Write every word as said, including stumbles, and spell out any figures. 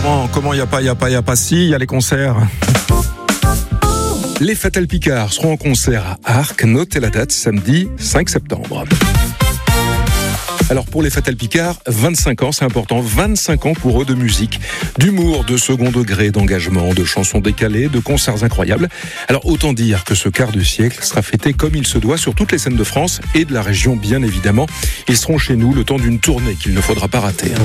comment, comment y a pas, y a pas, y a pas si, il y a les concerts. Les Fatal Picard seront en concert à Arques. Notez la date, samedi cinq septembre. Alors pour les Fatal Picard, vingt-cinq ans, c'est important, vingt-cinq ans pour eux de musique, d'humour, de second degré, d'engagement, de chansons décalées, de concerts incroyables. Alors autant dire que ce quart de siècle sera fêté comme il se doit sur toutes les scènes de France et de la région bien évidemment. Ils seront chez nous le temps d'une tournée qu'il ne faudra pas rater.